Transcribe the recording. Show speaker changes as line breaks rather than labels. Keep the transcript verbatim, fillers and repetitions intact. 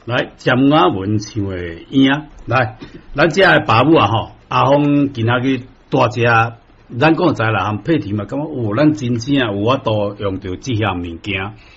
来，尖牙文唱的影，来，咱遮的爸母啊吼，阿峰今仔日大只，咱讲知啦，含配题嘛，感觉哦，咱真正有法度用着这项物件。